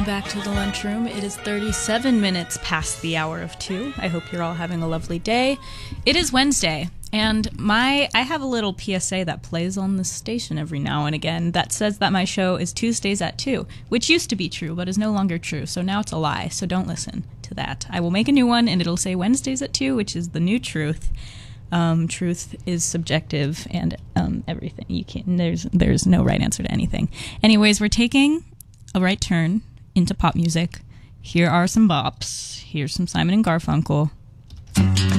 back to the lunchroom. It is 37 minutes past the hour of 2. I hope you're all having a lovely day. It is Wednesday, and I have a little PSA that plays on the station every now and again that says that my show is Tuesdays at 2, which used to be true, but is no longer true, so now it's a lie, so don't listen to that. I will make a new one, and it'll say Wednesdays at 2, which is the new truth. Truth is subjective, and everything. You can't. There's no right answer to anything. Anyways, we're taking a right turn into pop music. Here are some bops. Here's some Simon and Garfunkel.